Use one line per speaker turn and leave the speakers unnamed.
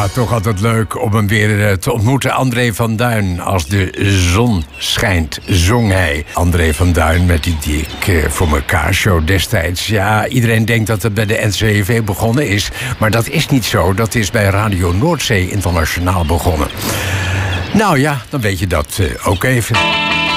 toch altijd leuk om hem weer te ontmoeten. André van Duin. Als de zon schijnt, zong hij. André van Duin met die Dik voor mekaar show destijds. Ja, iedereen denkt dat het bij de NCRV begonnen is. Maar dat is niet zo. Dat is bij Radio Noordzee Internationaal begonnen. Nou ja, dan weet je dat ook even.